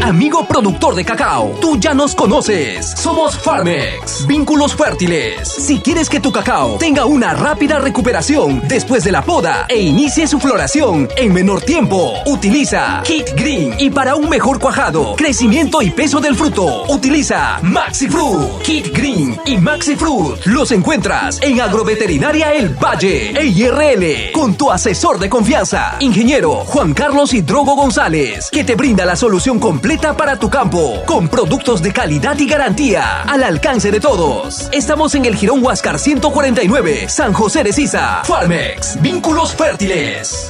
amigo productor de cacao, tú ya nos conoces. Somos Farmex, vínculos fértiles. Si quieres que tu cacao tenga una rápida recuperación después de la poda e inicie su floración en menor tiempo, utiliza Kit Green. Y para un mejor cuajado, crecimiento y peso del fruto, utiliza Maxi Fruit. Kit Green y Maxi Fruit los encuentras en Agroveterinaria El Valle, EIRL, con tu asesor de confianza, ingeniero Juan Carlos Hidrogo González, que te brinda la solución completa para tu campo, con productos de calidad y garantía, al alcance de todos. Estamos en el Jirón Huáscar 149, San José de Sisa. Farmex, vínculos fértiles.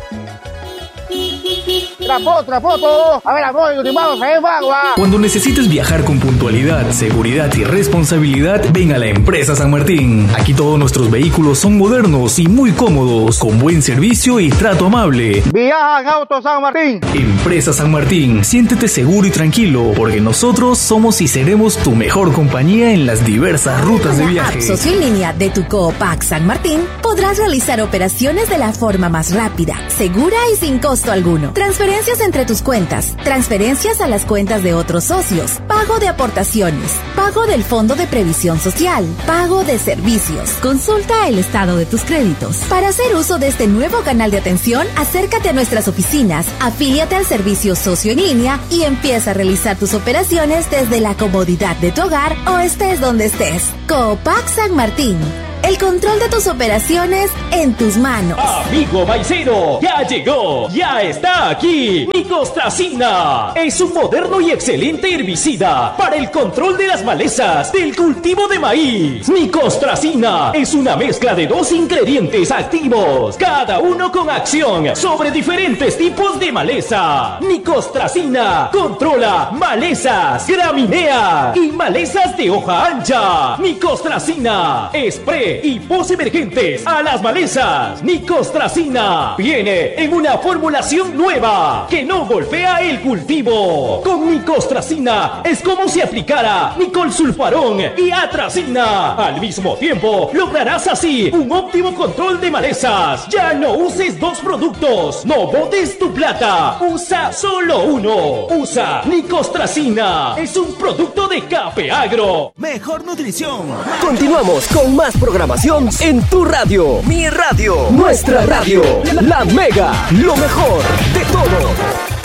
Trapoto. A ver, vamos a agua. Cuando necesites viajar con puntualidad, seguridad y responsabilidad, ven a la Empresa San Martín. Aquí todos nuestros vehículos son modernos y muy cómodos, con buen servicio y trato amable. Viaja en Auto San Martín. Empresa San Martín, siéntete seguro y tranquilo, porque nosotros somos y seremos tu mejor compañía en las diversas rutas de viaje. App Socio en línea de tu Coopac San Martín, podrás realizar operaciones de la forma más rápida, segura y sin costo alguno. Transferencias entre tus cuentas, transferencias a las cuentas de otros socios, pago de aportaciones, pago del Fondo de Previsión Social, pago de servicios. Consulta el estado de tus créditos. Para hacer uso de este nuevo canal de atención, acércate a nuestras oficinas, afíliate al servicio socio en línea y empieza a realizar tus operaciones desde la comodidad de tu hogar o estés donde estés. Coopac San Martín. El control de tus operaciones en tus manos. Amigo maicero, ya llegó, ya está aquí. Nicostracina es un moderno y excelente herbicida para el control de las malezas del cultivo de maíz. Nicostracina es una mezcla de 2 ingredientes activos, cada uno con acción sobre diferentes tipos de maleza. Nicostracina controla malezas, gramíneas y malezas de hoja ancha. Nicostracina, spray y posemergentes a las malezas. Nicostracina viene en una formulación nueva que no golpea el cultivo. Con Nicostracina es como si aplicara nicolsulfarón y atracina. Al mismo tiempo lograrás así un óptimo control de malezas. Ya no uses 2 productos, no botes tu plata, usa solo uno. Usa Nicostracina, es un producto de Capeagro. Mejor nutrición. Continuamos con más programación en tu radio, mi radio, nuestra radio, la Mega, lo mejor de todo.